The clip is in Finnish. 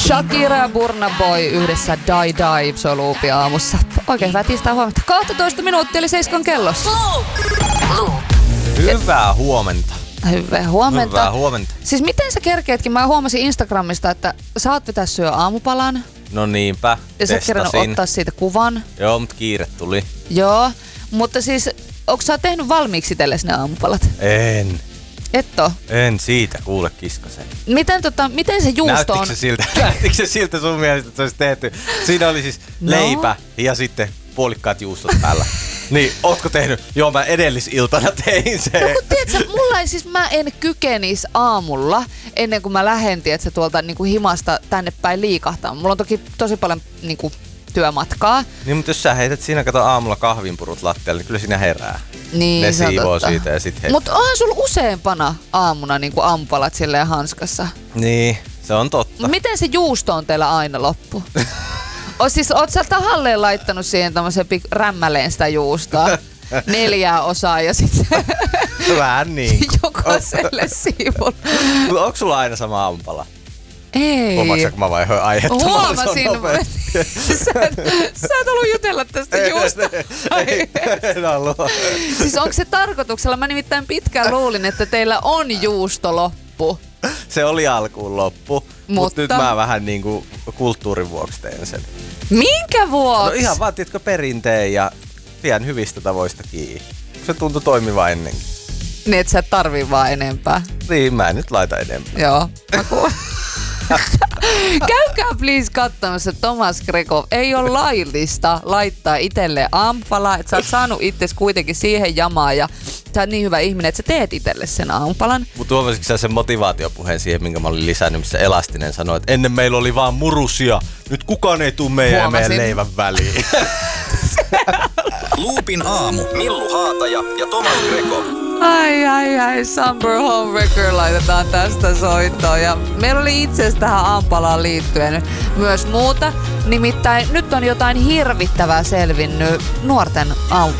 Shakira ja Burna Boy yhdessä Die Die Soluupi aamussa. Oikein hyvää tiistai huomenta. 12 minuuttia eli 7 kellossa. Hyvää huomenta. Hyvää huomenta. Hyvää huomenta. Siis miten sä kerkeetkin? Mä huomasin Instagramista, että sä oot vetää syö aamupalan. No niinpä, ja sä oot kerännyt ottaa siitä kuvan. Joo, mutta kiire tuli. Joo, mutta siis onko sä tehnyt valmiiksi itsellesi ne aamupalat? En. Et oo? En siitä kuule kiskosen. Miten se juusto on? Näyttikö se siltä sun mielestä, että se olisi tehty? Siinä oli siis leipä ja sitten puolikkaat juustot päällä. Niin, ootko tehnyt? Joo, mä edellisiltana tein sen. No kun tiedätkö, mä en kykenisi aamulla, ennen kuin mä lähden, tiedätkö, tuolta niinku himasta tänne päin liikahtaa. Mulla on toki tosi paljon niinku työmatkaa. Niin, mutta jos sä heität siinä aamulla kahvinpurut lattialle, niin kyllä siinä herää. Niin, ne siivoo siitä ja sit heittää. Mutta onhan sulla useampana aamuna niinku aamupalat silleen hanskassa. Niin, se on totta. Miten se juusto on teillä aina loppu? Oot sä tahalleen laittanut siihen tämmöisen rämmäleen sitä juustoa? 4 osaa ja sitten vähän niin. jokaiselle siivulle. Mutta onko sulla aina sama aamupala? Ei. Huomaatko mä vaihoin aihetta? Huomasin. Sä et ollut jutella tästä juusta. En ollut. Siis onko se tarkoituksella? Mä nimittäin pitkään luulin, että teillä on juusto loppu. Se oli alkuun loppu, mutta nyt mä vähän niinku kulttuurin vuoksi teen sen. Minkä vuoksi? No ihan vaan, tiedätkö, perinteen ja pidän hyvistä tavoista kiinni. Se tuntui toimiva ennenkin. Niin, et sä et tarvii vaan enempää. Niin, mä en nyt laita enempää. Joo, mä Käykää please katsomassa, että Tomas Grekov ei ole laillista laittaa itselle aamupalaa, että sä oot saanut itses kuitenkin siihen jamaan ja sä oot niin hyvä ihminen, että sä teet itselle sen aamupalan. Mutta huomasitko sä sen motivaatiopuheen siihen, minkä mä olin lisännyt, missä Elastinen sanoi, että ennen meillä oli vaan murusia, nyt kukaan ei tuu meidän leivän väliin. Loopin aamu. Millu Haataja ja Tomas Grekov. Ai, Summer Homewrecker laitetaan tästä soittoon. Ja meillä oli itse asiassa tähän aamupalaan liittyen myös muuta. Nimittäin nyt on jotain hirvittävää selvinnyt nuorten